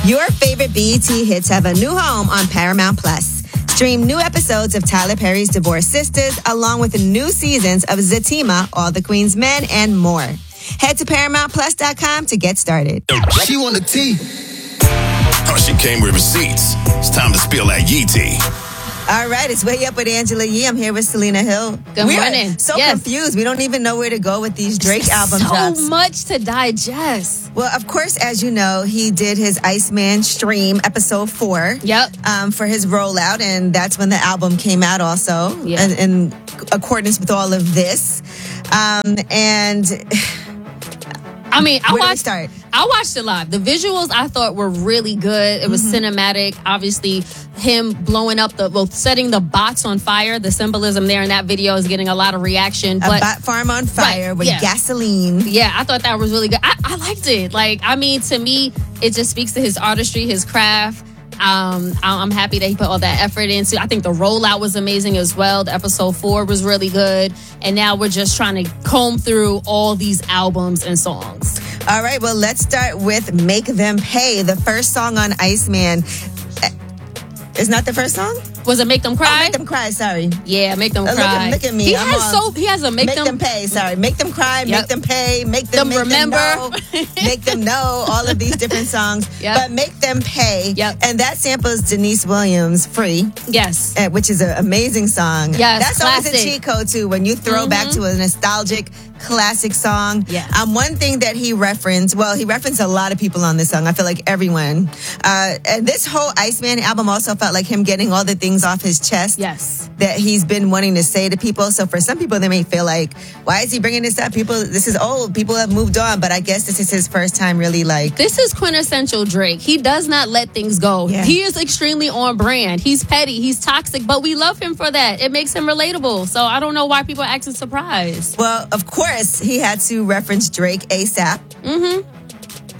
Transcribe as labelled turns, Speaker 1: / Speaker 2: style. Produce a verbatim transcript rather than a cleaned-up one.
Speaker 1: Your favorite B E T hits have a new home on Paramount Plus. Stream new episodes of Tyler Perry's Divorced Sisters, along with new seasons of Zatima, All the Queen's Men, and more. Head to Paramount Plus dot com to get started.
Speaker 2: She want the tea.
Speaker 3: Oh, she came with receipts. It's time to spill that Yee tea.
Speaker 1: All right, it's Way Up with Angela Yee. I'm here with Selena Hill.
Speaker 4: Good
Speaker 1: we
Speaker 4: morning.
Speaker 1: Are so
Speaker 4: yes.
Speaker 1: confused. We don't even know where to go with these Drake album
Speaker 4: so
Speaker 1: drops.
Speaker 4: So much to digest.
Speaker 1: Well, of course, as you know, he did his Iceman Stream episode four.
Speaker 4: Yep.
Speaker 1: Um, for his rollout, and that's when the album came out also.
Speaker 4: Yeah.
Speaker 1: In, in accordance with all of this. Um, and
Speaker 4: I mean, I
Speaker 1: where
Speaker 4: watched.
Speaker 1: do we start?
Speaker 4: I watched it live. The visuals I thought were really good. It was mm-hmm. cinematic. Obviously, him blowing up the, well, setting the bots on fire. The symbolism there in that video is getting a lot of reaction.
Speaker 1: A
Speaker 4: but,
Speaker 1: bot farm on fire
Speaker 4: right,
Speaker 1: with
Speaker 4: yeah.
Speaker 1: gasoline.
Speaker 4: Yeah, I thought that was really good. I, I liked it. Like, I mean, to me, it just speaks to his artistry, his craft. Um, I'm happy that he put all that effort into. I think the rollout was amazing as well. The episode four was really good. And now we're just trying to comb through all these albums and songs.
Speaker 1: All right, well, let's start with Make Them Pay, the first song on Iceman. Is not the first song?
Speaker 4: Was it Make Them Cry?
Speaker 1: Oh, Make Them Cry, sorry.
Speaker 4: Yeah, Make Them
Speaker 1: uh,
Speaker 4: Cry.
Speaker 1: Look at, look at me.
Speaker 4: He
Speaker 1: I'm
Speaker 4: has
Speaker 1: all,
Speaker 4: so he has a Make,
Speaker 1: make
Speaker 4: them,
Speaker 1: them Pay, sorry. Make Them Cry,
Speaker 4: yep.
Speaker 1: Make Them Pay, Make Them,
Speaker 4: them
Speaker 1: make
Speaker 4: Remember.
Speaker 1: Them know, Make Them Know, all of these different songs.
Speaker 4: Yep.
Speaker 1: But Make Them Pay.
Speaker 4: Yep.
Speaker 1: And that samples Denise Williams' Free.
Speaker 4: Yes.
Speaker 1: Uh, which is an amazing song.
Speaker 4: Yes,
Speaker 1: That's
Speaker 4: classic.
Speaker 1: always a cheat code, too, when you throw mm-hmm. back to a nostalgic classic song.
Speaker 4: Yeah.
Speaker 1: Um, one thing that he referenced, well, he referenced a lot of people on this song. I feel like everyone. Uh, and this whole Iceman album also felt like him getting all the things off his chest.
Speaker 4: Yes.
Speaker 1: That he's been wanting to say to people. So for some people, they may feel like, why is he bringing this up? People, this is old. People have moved on. But I guess this is his first time really like.
Speaker 4: This is quintessential Drake. He does not let things go.
Speaker 1: Yeah.
Speaker 4: He is extremely on brand. He's petty. He's toxic. But we love him for that. It makes him relatable. So I don't know why people are acting surprised.
Speaker 1: Well, of course, he had to reference Drake ASAP.
Speaker 4: Mm-hmm.